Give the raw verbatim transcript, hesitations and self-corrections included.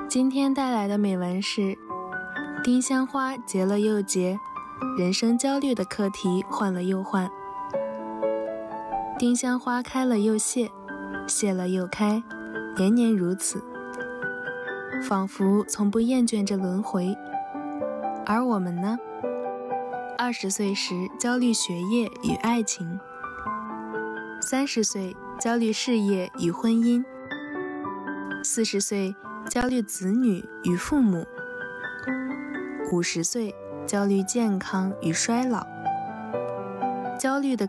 今天带来的美文是：丁香花结了又结，人生焦虑的课题换了又换。丁香花开了又谢，谢了又开，年年如此，仿佛从不厌倦着轮回。而我们呢？二十岁时焦虑学业与爱情，三十岁焦虑事业与婚姻，四十岁焦虑子女与父母，五十岁焦虑健康与衰老。焦虑的